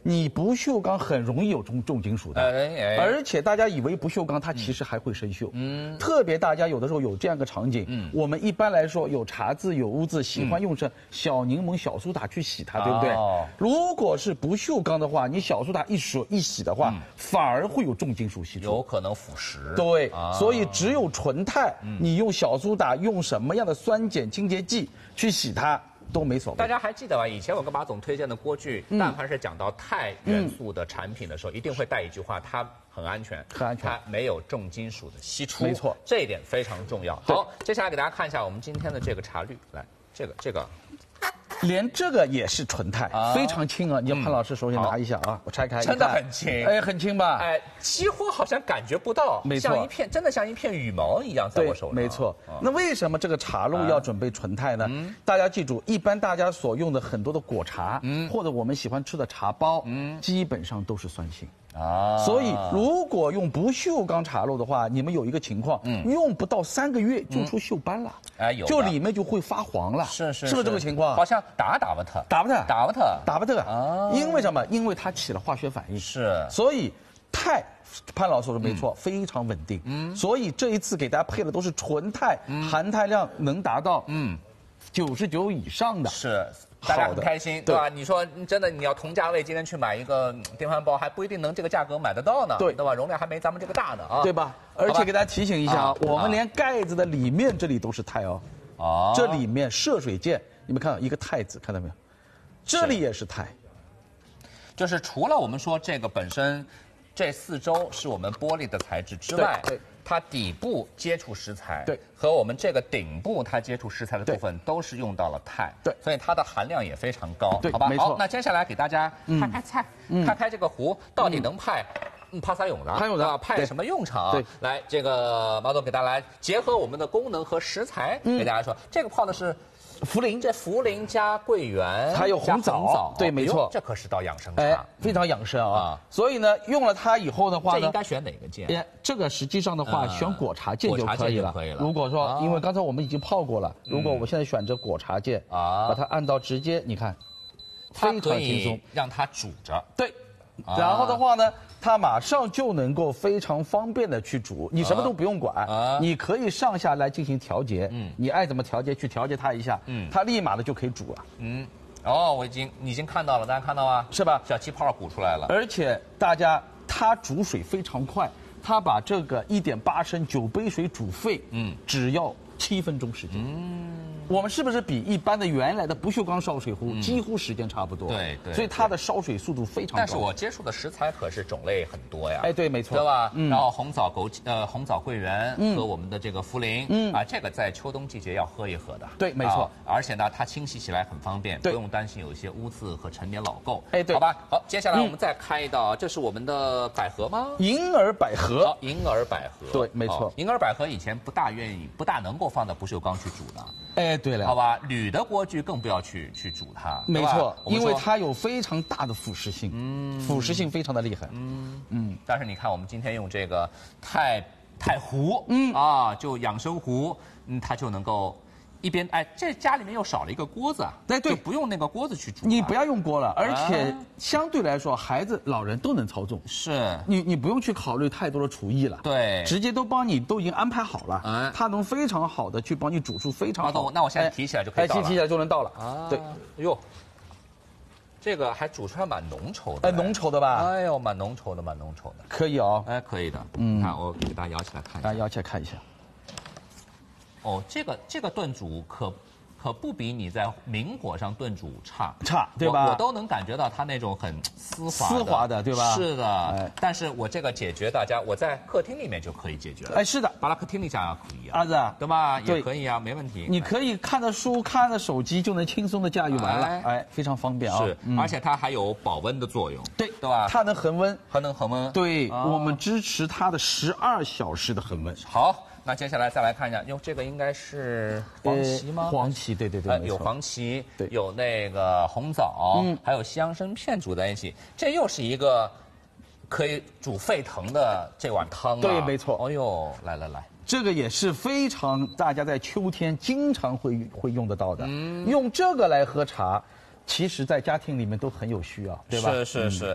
你不锈钢很容易有重金属的，而且大家以为不锈钢它其实还会生锈。特别大家有的时候有这样一个场景，我们一般来说有茶渍有污渍，喜欢用上小柠檬、小苏打去洗它，对不对？如果是不锈钢的话，你小苏打一洗的话，反而会有重金属析出， 有可能腐蚀。 对，所以只有纯钛，你用小苏打，用什么样的酸碱清洁剂去洗它都没所谓。 大家还记得吧？以前我跟马总推荐的锅具，但凡是讲到钛元素的产品的时候，一定会带一句话：它很安全， 很安全， 它没有重金属的析出。 没错， 这一点非常重要。好，接下来给大家看一下我们今天的这个茶滤，来，这个。 连这个也是纯钛，非常轻啊！你潘老师手里拿一下啊，我拆开， 真的很轻， 哎，很轻吧？ 哎，几乎好像感觉不到， 没错， 真的像一片羽毛一样在我手上。 没错。那为什么这个茶露要准备纯钛呢？大家记住，一般大家所用的很多的果茶，或者我们喜欢吃的茶包，基本上都是酸性。所以如果用不锈钢茶露的话，你们有一个情况，用不到3个月就出锈斑了，就里面就会发黄了，是不是这个情况？ 好像打不特， 因为什么？因为它起了化学反应，所以钛。潘老师说的没错，非常稳定。所以这一次给大家配的都是纯钛，含钛量能达到99以上的。 是。大家很开心，对吧？你说真的，你要同价位今天去买一个电饭煲，还不一定能这个价格买得到呢，对吧？容量还没咱们这个大呢啊， 对吧？而且给大家提醒一下，我们连盖子的里面这里都是钛哦，这里面涉水键，你们看到一个钛字，看到没有？这里也是钛， 就是除了我们说这个本身这4周是我们玻璃的材质之外，对。它底部接触食材，对，和我们这个顶部它接触食材的部分都是用到了钛，对，所以它的含量也非常高， 对， 好吧？ 没错。 好，那接下来给大家开开菜，开开这个壶到底能派帕萨勇的，派什么用场？对，来，这个马总给大家来结合我们的功能和食材，给大家说，这个泡的是。茯苓，这茯苓加桂圆， 还有红枣，对，没错， 这可是道养生茶， 非常养生啊。所以呢，用了它以后的话呢， 这应该选哪个键？ 这个实际上的话，选果茶键就可以了。如果说，因为刚才我们已经泡过了，如果我现在选择果茶键，把它按到直接，你看，非常轻松， 让它煮着。 对，然后的话呢。它马上就能够非常方便的去煮，你什么都不用管，你可以上下来进行调节，你爱怎么调节去调节它一下，它立马的就可以煮了。 我已经看到了，大家看到吗？ 是吧？ 小气泡鼓出来了， 而且它煮水非常快，它把这个1.8升9杯水煮沸，只要7分钟时间。我们是不是比一般的原来的不锈钢烧水壶几乎时间差不多？对，所以它的烧水速度非常高。 但是我接触的食材可是种类很多呀。 哎，对，没错， 对吧？然后红枣桂圆和我们的这个茯苓，这个在秋冬季节要喝一喝的。 对，没错。 而且呢，它清洗起来很方便，不用担心有一些污渍和陈年老垢。 哎，对， 好吧。好，接下来我们再开一道，这是我们的百合吗？ 银耳百合。 银耳百合。 对，没错。 银耳百合以前不大能够放到不锈钢去煮的。 哎，对了， 好吧，铝的锅具更不要去煮它， 没错，因为它有非常大的腐蚀性，腐蚀性非常的厉害， 但是你看，我们今天用这个钛壶，就养生壶，它就能够。一边这家里面又少了一个锅子，对，就不用那个锅子去煮。 你不要用锅了，而且相对来说，孩子、老人都能操纵。 是， 你不用去考虑太多的厨艺了， 对， 直接都已经安排好了，它能非常好的去帮你煮出非常好。 那我现在提起来就可以倒了， 提起来就能倒了。对， 哟，这个还煮出来蛮浓稠的， 浓稠的吧？ 哎呦，蛮浓稠的。 可以哦， 可以的。看我给大家摇起来看一下， 摇起来看一下。 这个炖煮可不比你在明火上炖煮差， 对吧？ 我都能感觉到它那种很丝滑的，对吧？ 是的，但是我这个解决大家，我在客厅里面就可以解决了。 是的， 把它客厅里想可以啊， 儿子， 对吧？也可以啊，没问题。 你可以看着书、看着手机就能轻松的驾驭完了，非常方便啊。 是，而且它还有保温的作用， 对吧？ 它能恒温，对，我们支持它的12小时的恒温。 好。那接下来再来看一下，这个应该是黄芪吗？ 黄芪，对， 有黄芪，有那个红枣，还有西洋参片煮在一起，这又是一个可以煮沸腾的这碗汤啊。 对，没错。 哎呦，来， 这个也是非常大家在秋天经常会用得到的，用这个来喝茶。其实，在家庭里面都很有需要，对吧？ 是。